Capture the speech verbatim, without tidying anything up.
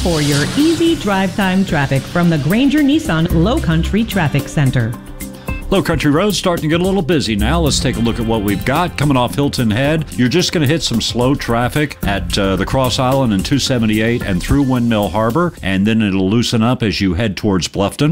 for your easy drive time traffic from the Granger Nissan Low Country Traffic Center. Low Country Road's starting to get a little busy now. Let's take a look at what we've got. Coming off Hilton Head, you're just going to hit some slow traffic at uh, the Cross Island and two seventy-eight and through Windmill Harbor, and then it'll loosen up as you head towards Bluffton.